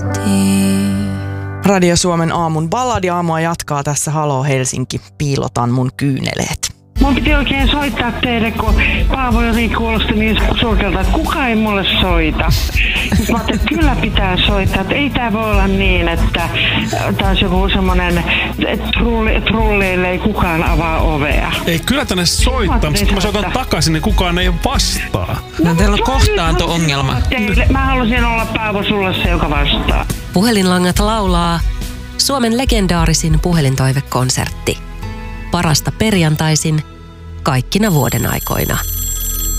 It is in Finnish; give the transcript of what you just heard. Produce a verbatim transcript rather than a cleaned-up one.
Radio Suomen aamun balladiaamua jatkaa tässä Halo Helsinki, piilotan mun kyyneleet. Mun piti oikein soittaa teille, kun Paavo jotenkin kuulosti niin surkealta, että kukaan ei mulle soita. Sitten mä ajattelin, että kyllä pitää soittaa, että ei tää voi olla niin, että taas joku semmonen, että trulli, trulleille ei kukaan avaa ovea. Ei, kyllä tänne soittaa, mutta kun mä soitan takaisin, niin kukaan ei vastaa. No teillä on kohtaanto-ongelma. Mä halusin olla Paavo sulle se, joka vastaa. Puhelinlangat laulaa Suomen legendaarisin puhelintoivekonsertti. Parasta perjantaisin kaikkina vuoden aikoina.